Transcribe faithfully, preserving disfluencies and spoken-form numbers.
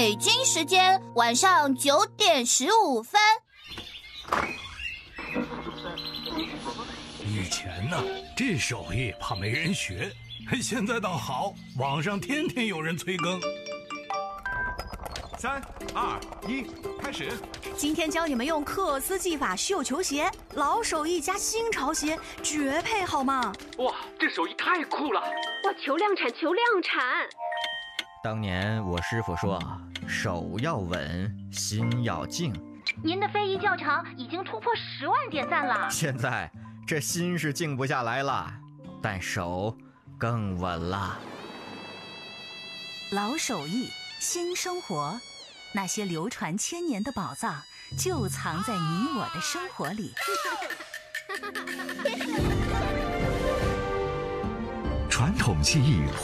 北京时间晚上九点十五分。 以前呢，这手艺怕没人学，现在倒好，网上天天有人催更。 三二一，开始！ 今天教你们用克斯技法绣球鞋，老手艺加新潮鞋，绝配好吗？ 哇，这手艺太酷了！ 哇，求量产，求量产！ 当年我师傅说，手要稳，心要静。 您的非遗教程已经突破十万点赞了。 现在这心是静不下来了，但手更稳了。 老手艺，新生活，那些流传千年的宝藏，就藏在你我的生活里。 传统技艺